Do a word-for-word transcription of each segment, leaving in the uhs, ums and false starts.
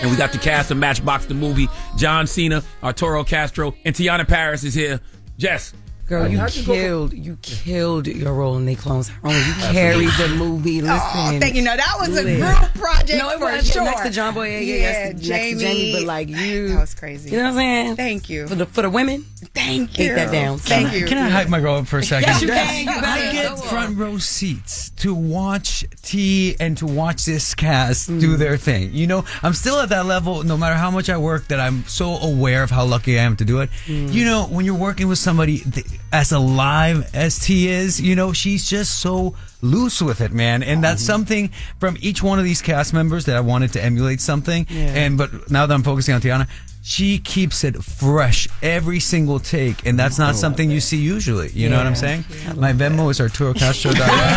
And we got the cast of Matchbox the movie. John Cena, Arturo Castro, and Tiana Paris is here. Jess. Girl, you killed, you killed your role in They Clones Tyrone. You carried the movie. Listen, oh, thank you. No, that was a Lit. group project. No, it for was sure. next to John Boy. Yeah, yeah, yeah next, Jamie, next to Jamie. But like you, that was crazy. You know what I'm saying? Thank you for the for the women. Thank you. Take that down. Thank can you. I, can I hype my girl up for a second? Yes, you can. You I get front row seats to watch T and to watch this cast mm. do their thing. You know, I'm still at that level, no matter how much I work, that I'm so aware of how lucky I am to do it. Mm. You know, when you're working with somebody as alive as T is, you know, she's just so loose with it, man. And that's mm-hmm. something from each one of these cast members that I wanted to emulate something. Yeah. And but now that I'm focusing on Tiana, she keeps it fresh every single take, and that's not oh, something you see usually. You yeah. know what I'm saying? My Venmo is Arturo Castro.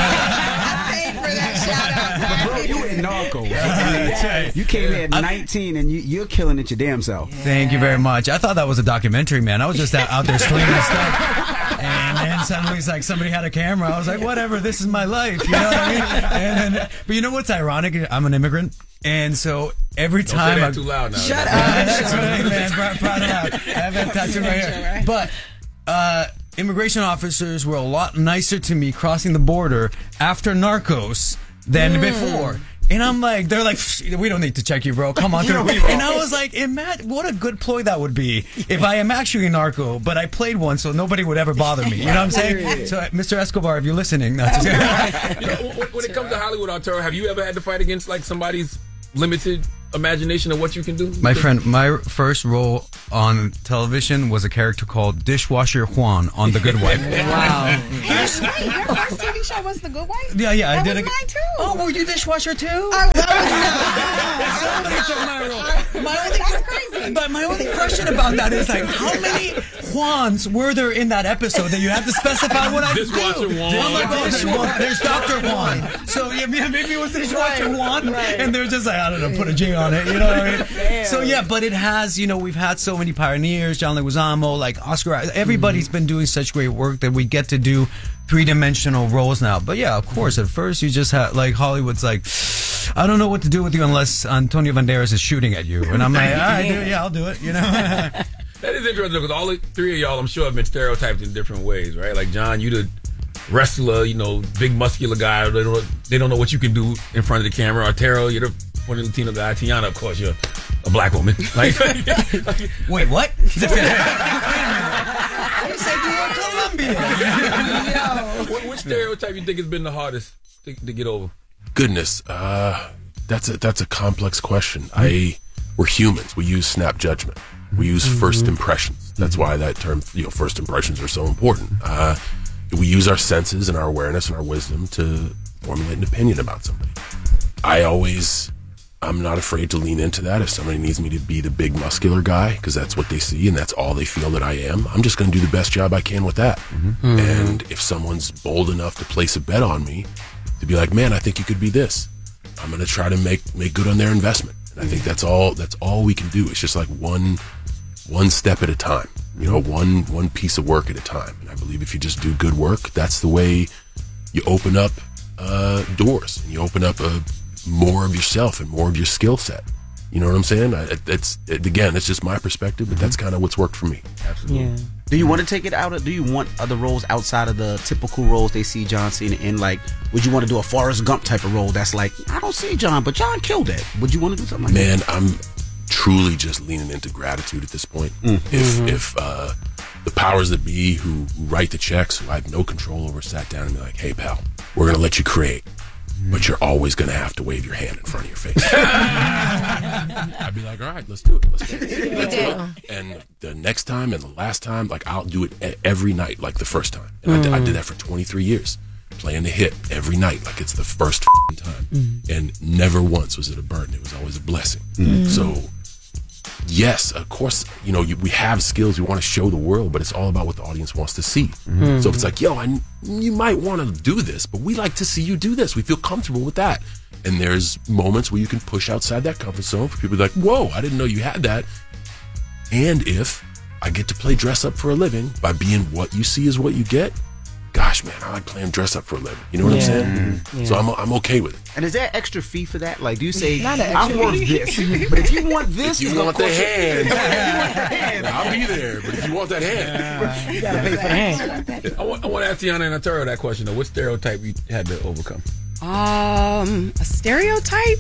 You in Narcos. Yes. You came here at nineteen and you, you're killing it your damn self. Yeah. Thank you very much. I thought that was a documentary, man. I was just out, out there slinging stuff. And then suddenly it's like somebody had a camera. I was like, whatever, this is my life. You know what I mean? And then, but you know what's ironic? I'm an immigrant. And so every Don't time say that I, too loud now. Shut up. That's right, man. Proud, proud of that. I have that tattoo right here. But uh, immigration officers were a lot nicer to me crossing the border after Narcos than mm. before. And I'm like, they're like, we don't need to check you, bro. Come on through. And I was like, imagine what a good ploy that would be if I am actually a narco, but I played one, so nobody would ever bother me. You know what I'm saying? So, Mister Escobar, if you're listening, no, just, you know, when it comes to Hollywood, Arturo, have you ever had to fight against like somebody's limited imagination of what you can do? My friend, my first role on television was a character called Dishwasher Juan on The Good Wife. Wow. Wait, your first T V show was The Good Wife? Yeah, yeah, that I did. Was a, mine too. Oh, were you dishwasher too? I, that Somebody took my role. My was, only, that's crazy. But my only question about that is like, how many Juans were there in that episode that you have to specify what I Dishwasher do? Juan. I'm like, oh, there's, there's Doctor Juan. So yeah, maybe it was Dishwasher right, Juan, right. And they're just like, I don't know, put a J on it. You know what I mean? Damn. So yeah, but it has, you know, we've had so many pioneers, John Leguizamo, like Oscar. Everybody's mm. been doing such great work that we get to do three-dimensional roles now. But yeah, of course, at first you just had, like, Hollywood's like, I don't know what to do with you unless Antonio Banderas is shooting at you. And I'm like, all right, dude, yeah, I'll do it, you know? That is interesting because all the three of y'all, I'm sure, have been stereotyped in different ways, right? Like, John, you the wrestler, you know, big muscular guy. They don't, they don't know what you can do in front of the camera. Arturo, you're the funny Latino guy. Tiana, of course, you're a black woman. Like, wait, what? You said you were Colombian. what, which stereotype you think has been the hardest to, to get over? Goodness, uh, that's a that's a complex question. Mm-hmm. I we're humans. We use snap judgment. We use mm-hmm. first impressions. That's why that term, you know, first impressions are so important. Uh, we use our senses and our awareness and our wisdom to formulate an opinion about somebody. I always. I'm not afraid to lean into that. If somebody needs me to be the big muscular guy, because that's what they see and that's all they feel that I am, I'm just going to do the best job I can with that. Mm-hmm. And if someone's bold enough to place a bet on me, to be like, man, I think you could be this, I'm going to try to make make good on their investment. And I think that's all that's all we can do. It's just like one one step at a time, you know, one one piece of work at a time. And I believe if you just do good work, that's the way you open up uh, doors and you open up a more of yourself and more of your skill set. You know what I'm saying? I, it's it, again, it's just my perspective, but that's kind of what's worked for me. Absolutely. Yeah. Do you want to take it out of, do you want other roles outside of the typical roles they see John Cena in? Like, would you want to do a Forrest Gump type of role that's like, I don't see John, but John killed it. Would you want to do something like Man, that? Man, I'm truly just leaning into gratitude at this point. Mm-hmm. If, if uh, the powers that be who write the checks, who I have no control over, sat down and be like, hey, pal, we're going to let you create. But you're always going to have to wave your hand in front of your face. I'd be like, all right, let's do it. Let's do it. Let's do it. And the next time and the last time, like, I'll do it every night, like the first time. And mm. I, did, I did that for twenty-three years, playing the hit every night, like it's the first time. Mm. And never once was it a burden. It was always a blessing. Mm. So, yes, of course, you know, you, we have skills we want to show the world, but it's all about what the audience wants to see. Mm-hmm. So if it's like, yo, I, you might want to do this, but we like to see you do this. We feel comfortable with that. And there's moments where you can push outside that comfort zone for people to be like, whoa, I didn't know you had that. And if I get to play dress up for a living by being what you see is what you get, gosh, gosh, man, I like playing dress up for a living. You know what Yeah. I'm saying? So I'm I'm okay with it. And is there extra fee for that? Like, do you say, Not an I'm extra worth this, but if you want this, If you it's gonna want the cost you- hand, I'll be there. But if you want that hand, You gotta pay for the hand. I want, I want to ask Tiana and Arturo that question though. What stereotype you had to overcome? Um, a stereotype?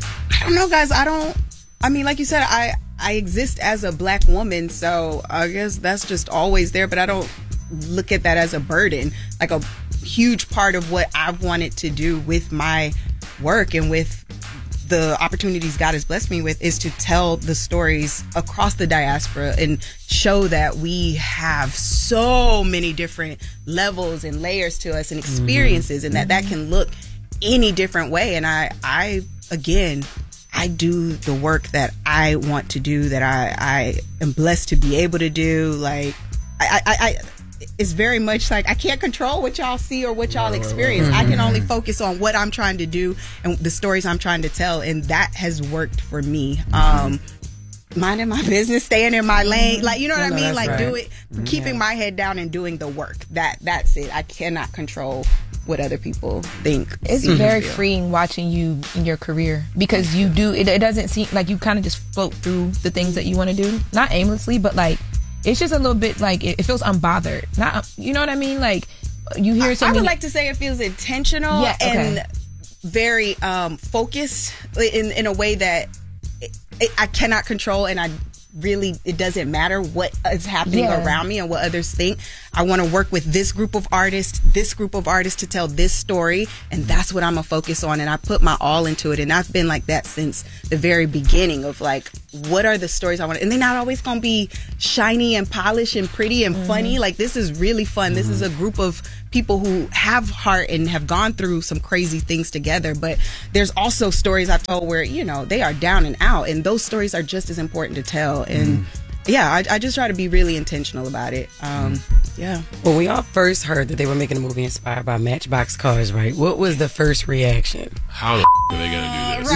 I don't know, guys. I don't. I mean, like you said, I I exist as a black woman, so I guess that's just always there. But I don't look at that as a burden. Like a huge part of what I've wanted to do with my work and with the opportunities God has blessed me with is to tell the stories across the diaspora and show that we have so many different levels and layers to us and experiences, and that that can look any different way. And I, I again, I do the work that I want to do, that I, I am blessed to be able to do. Like, I, I, I it's very much like I can't control what y'all see or what y'all experience. I can only focus on what I'm trying to do and the stories I'm trying to tell, and that has worked for me. Um, minding my business, staying in my lane, like, you know what I No, mean? that's Like, right. do it, keeping my head down and doing the work. That that's it. I cannot control what other people think. It's see, very feel. freeing watching you in your career because you do it, it doesn't seem like you kind of just float through the things that you want to do, not aimlessly, but like it's just a little bit like it, it feels unbothered, not, you know what I mean? Like you hear I something. would like to say it feels intentional Yeah, okay. and very um, focused in in a way that it, it, I cannot control, and I really, it doesn't matter what is happening Yeah. around me and what others think. I want to work with this group of artists, this group of artists to tell this story, and that's what I'm gonna focus on. And I put my all into it, and I've been like that since the very beginning of like, what are the stories I want? And they're not always gonna be shiny and polished and pretty and funny. Like, this is really fun. This is a group of people who have heart and have gone through some crazy things together. But there's also stories I've told where, you know, they are down and out, and those stories are just as important to tell. And yeah, I, I just try to be really intentional about it. Um, yeah. When we all first heard that they were making a movie inspired by Matchbox cars, right? What was the first reaction? how the f- are they gonna do this?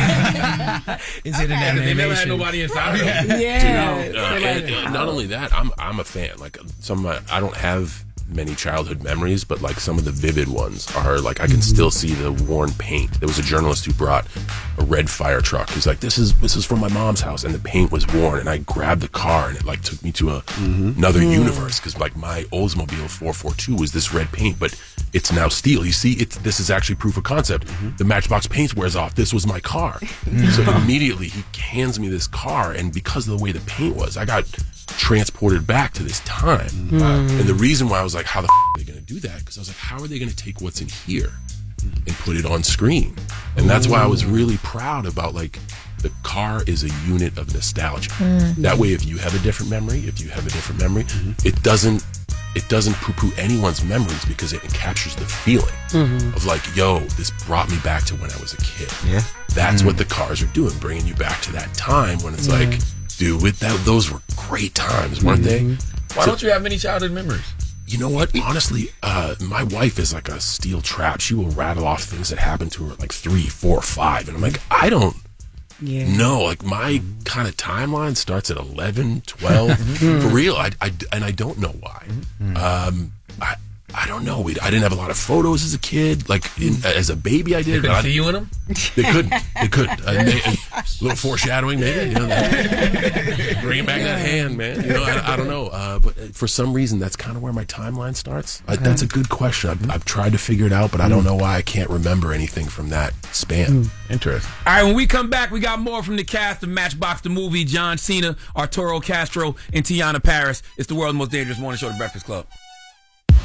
Right. Is it an They never had animation? nobody inside of them. Yeah. Uh, and, uh, not only that, I'm I'm a fan. Like some, of my, I don't have many childhood memories, but like some of the vivid ones are like I can still see the worn paint. There was a journalist who brought a red fire truck. He's like, "This is this is from my mom's house," and the paint was worn. And I grabbed the car, and it like took me to a another universe because like my Oldsmobile four forty-two was this red paint, but it's now steel. You see, it's this is actually proof of concept. The Matchbox paint wears off. This was my car. So immediately he hands me this car, and because of the way the paint was, I got transported back to this time. Uh, and the reason why I was like, how the f- are they going to do that? Because I was like, how are they going to take what's in here and put it on screen? And that's why I was really proud about like the car is a unit of nostalgia. That way, if you have a different memory, if you have a different memory, it doesn't it doesn't poo-poo anyone's memories because it captures the feeling of like, yo, this brought me back to when I was a kid. Yeah. That's what the cars are doing, bringing you back to that time when it's like, dude, with that, those were great times, weren't they? Why don't you have many childhood memories? You know what? Honestly, uh, my wife is like a steel trap. She will rattle off things that happened to her at like three, four, five, and I'm like, I don't Yeah. know. Like my kind of timeline starts at eleven, twelve. For real, I, I, and I don't know why. Um, I, I don't know. We, I didn't have a lot of photos as a kid. Like in, as a baby, I did. They but couldn't I, see you in them? They couldn't. They couldn't. Uh, may- a little foreshadowing, maybe. You know, that, bringing back that hand, man. You know, I, I don't know. Uh, but for some reason, that's kind of where my timeline starts. I, that's a good question. I've, I've tried to figure it out, but I don't know why I can't remember anything from that span. Interesting. All right, when we come back, we got more from the cast of Matchbox the movie. John Cena, Arturo Castro, and Tiana Paris. It's the world's most dangerous morning show, The Breakfast Club.